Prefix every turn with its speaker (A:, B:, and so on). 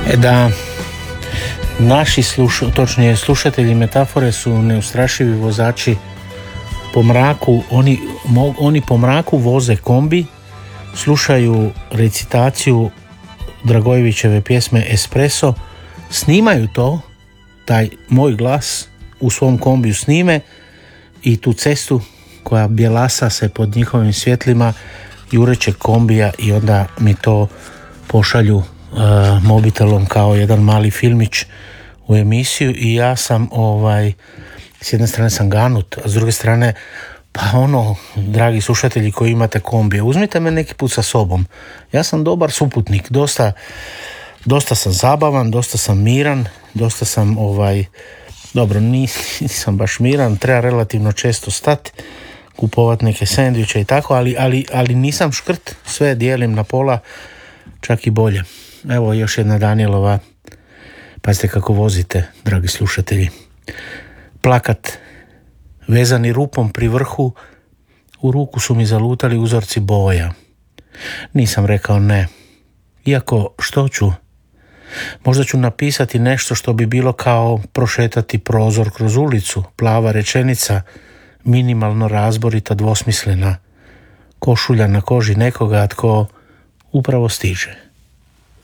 A: Da naši točnije slušatelji Metafore su neustrašivi vozači po mraku. Oni po mraku voze kombi, slušaju recitaciju Dragojevićeve pjesme Espresso, snimaju to, taj moj glas u svom kombiju snime i tu cestu koja bjelasa se pod njihovim svjetlima jureće kombija i onda mi to pošalju mobitelom kao jedan mali filmić u emisiju i ja sam s jedne strane sam ganut, a s druge strane pa dragi slušatelji koji imate kombije, uzmite me neki put sa sobom. Ja sam dobar suputnik, dosta sam zabavan, dosta sam miran, dosta sam dobro, nisam baš miran, treba relativno često stati, kupovat neke sendviče i tako, ali nisam škrt, sve dijelim na pola, čak i bolje. Evo još jedna Danielova, pazite kako vozite, dragi slušatelji. Plakat, vezani rupom pri vrhu, u ruku su mi zalutali uzorci boja. Nisam rekao ne, iako što ću? Možda ću napisati nešto što bi bilo kao prošetati prozor kroz ulicu, plava rečenica, minimalno razborita, dvosmislena, košulja na koži nekoga tko upravo stiže.